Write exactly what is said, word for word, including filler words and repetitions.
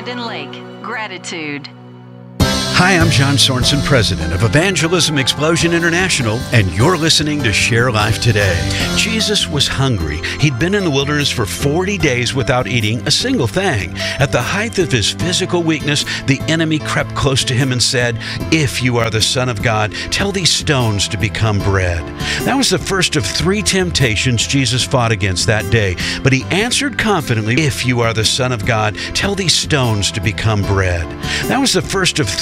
Brandon Lake. Gratitude. Hi, I'm John Sorensen, president of Evangelism Explosion International, and you're listening to Share Life Today. Jesus was hungry. He'd been in the wilderness for forty days without eating a single thing. At the height of his physical weakness, the enemy crept close to him and said, "If you are the Son of God, tell these stones to become bread." That was the first of three temptations Jesus fought against that day. But he answered confidently, "If you are the Son of God, tell these stones to become bread." That was the first of